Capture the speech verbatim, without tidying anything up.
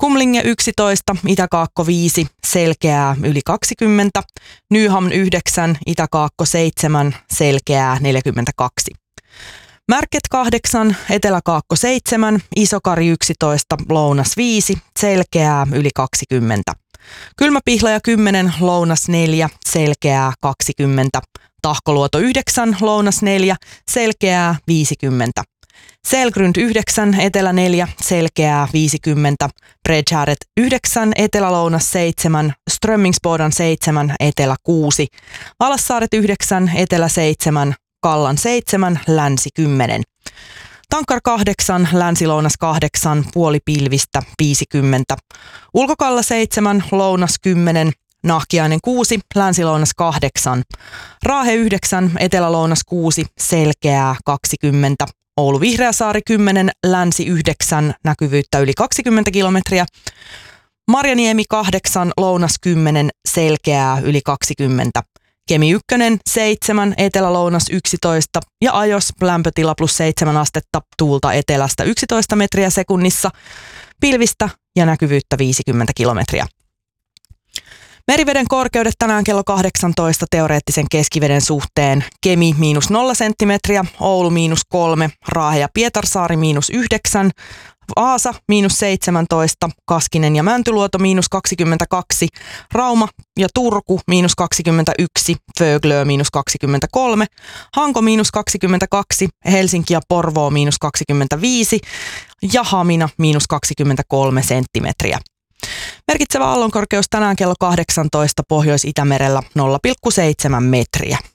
Kumlinge yksitoista, Itä-Kaakko viisi, selkeää yli kaksikymmentä. Nyhamn yhdeksän, Itä-Kaakko seitsemän, selkeää neljäkymmentäkaksi. Märket kahdeksan, Etelä-Kaakko seitsemän, Isokari yksitoista, Lounas viisi, selkeää yli kaksikymmentä. Kylmäpihlaja kymmenen, Lounas neljä, selkeää kaksikymmentä. Tahkoluoto yhdeksän, Lounas neljä, selkeää viisikymmentä. Selgrund yhdeksän, Etelä neljä, selkeää viisikymmentä. Bredshäret yhdeksän, Etelä-Lounas seitsemän, Strömmingsbodan seitsemän, Etelä kuusi. Valassaaret yhdeksän, Etelä seitsemän, Kallan seitsemän, Länsi kymmenen. Tankkar kahdeksan, Länsi-Lounas kahdeksan, puoli pilvistä viisikymmentä. Ulkokalla seitsemän, Lounas kymmenen, Nahkiainen kuusi, Länsi-Lounas kahdeksan. Raahe yhdeksän, Etelä-Lounas kuusi, selkeää kaksikymmentä. Oulu Vihreäsaari kymmenen, Länsi yhdeksän, näkyvyyttä yli kaksikymmentä kilometriä. Marjaniemi kahdeksan, Lounas kymmenen, selkeää yli kaksikymmentä. Kemi ykkönen, seitsemän, Etelä-Lounas yksitoista ja Ajos lämpötila plus seitsemän astetta, tuulta etelästä yksitoista metriä sekunnissa, pilvistä ja näkyvyyttä viisikymmentä kilometriä. Meriveden korkeudet tänään kello kahdeksantoista teoreettisen keskiveden suhteen. Kemi miinus nolla senttimetriä, Oulu miinus kolme, Raahe ja Pietarsaari miinus yhdeksän, Vaasa miinus seitsemäntoista, Kaskinen ja Mäntyluoto miinus kaksikymmentäkaksi, Rauma ja Turku miinus kaksikymmentäyksi, Föglö miinus kaksikymmentäkolme, Hanko miinus kaksikymmentäkaksi, Helsinki ja Porvoo miinus kaksikymmentäviisi ja Hamina miinus kaksikymmentäkolme senttimetriä. Merkitsevä aallonkorkeus tänään kello kahdeksantoista Pohjois-Itämerellä nolla pilkku seitsemän metriä.